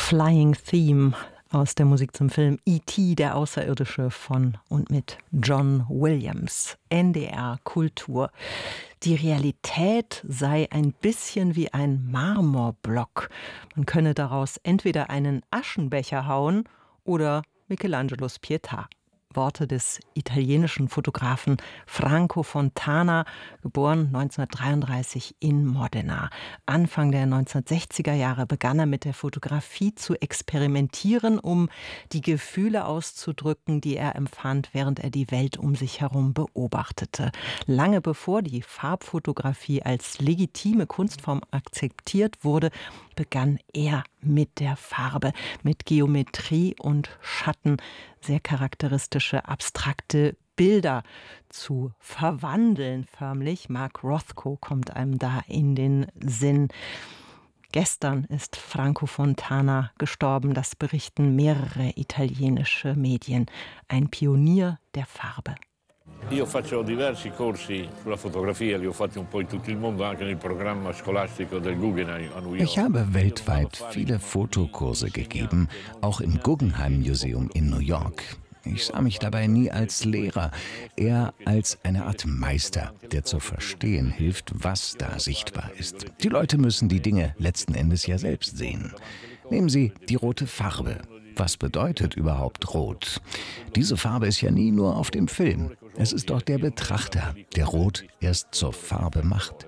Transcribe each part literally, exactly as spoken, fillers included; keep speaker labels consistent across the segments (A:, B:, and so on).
A: Flying Theme aus der Musik zum Film E T, der Außerirdische von und mit John Williams. N D R Kultur. Die Realität sei ein bisschen wie ein Marmorblock. Man könne daraus entweder einen Aschenbecher hauen oder Michelangelos Pietà. Worte des italienischen Fotografen Franco Fontana, geboren neunzehnhundertdreiunddreißig in Modena. Anfang der neunzehnhundertsechziger Jahre begann er mit der Fotografie zu experimentieren, um die Gefühle auszudrücken, die er empfand, während er die Welt um sich herum beobachtete. Lange bevor die Farbfotografie als legitime Kunstform akzeptiert wurde, begann er mit der Farbe, mit Geometrie und Schatten, sehr charakteristische, abstrakte Bilder zu verwandeln förmlich. Mark Rothko kommt einem da in den Sinn. Gestern ist Franco Fontana gestorben, das berichten mehrere italienische Medien. Ein Pionier der Farbe.
B: Io faccio diversi corsi sulla fotografia, li ho fatti un po' in tutto il mondo, anche nel programma scolastico del Guggenheim a New York.
C: Ich habe weltweit viele Fotokurse gegeben, auch im Guggenheim Museum in New York. Ich sah mich dabei nie als Lehrer, eher als eine Art Meister, der zu verstehen hilft, was da sichtbar ist. Die Leute müssen die Dinge letzten Endes ja selbst sehen. Nehmen Sie die rote Farbe. Was bedeutet überhaupt Rot? Diese Farbe ist ja nie nur auf dem Film. Es ist doch der Betrachter, der Rot erst zur Farbe macht.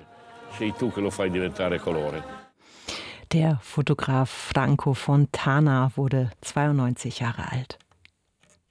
A: Der Fotograf Franco Fontana wurde zweiundneunzig Jahre alt.